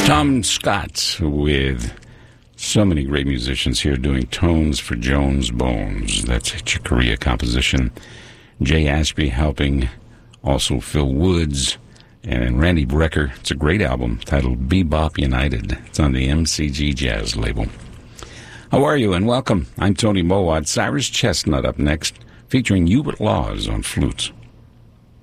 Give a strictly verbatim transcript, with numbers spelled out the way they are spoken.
Tom Scott with so many great musicians here doing tones for Jones Bones. That's a Chick Corea composition. Jay Ashby helping, also Phil Woods and Randy Brecker. It's a great album titled Bebop United. It's on the M C G Jazz label. How are you and welcome. I'm Tony Mowat. Cyrus Chestnut up next, featuring Hubert Laws on flute.